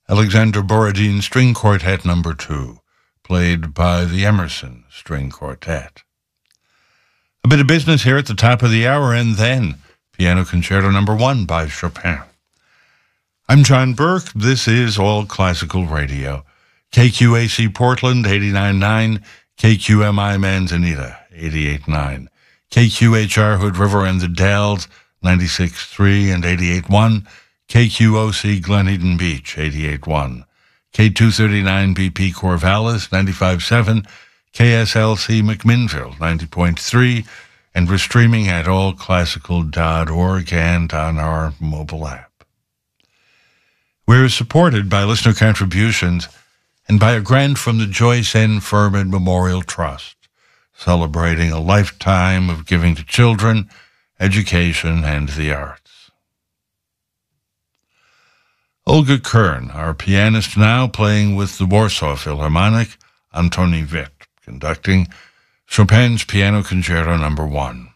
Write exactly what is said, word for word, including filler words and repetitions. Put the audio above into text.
Alexander Borodin String Quartet number two, played by the Emerson String Quartet. A bit of business here at the top of the hour, and then Piano Concerto number one by Chopin. I'm John Burke. This is All Classical Radio. K Q A C Portland, eighty-nine point nine, K Q M I Manzanita, eighty-eight point nine, K Q H R Hood River and the Dells, ninety-six point three and eighty-eight point one, K Q O C Glen Eden Beach, eighty-eight point one, K two thirty-nine B P Corvallis, ninety-five point seven, K S L C McMinnville, ninety point three, and we're streaming at all classical dot org and on our mobile app. We're supported by listener contributions and by a grant from the Joyce N. Furman Memorial Trust, celebrating a lifetime of giving to children, education, and the arts. Olga Kern, our pianist now, playing with the Warsaw Philharmonic, Antoni Witt, conducting Chopin's Piano Concerto number one.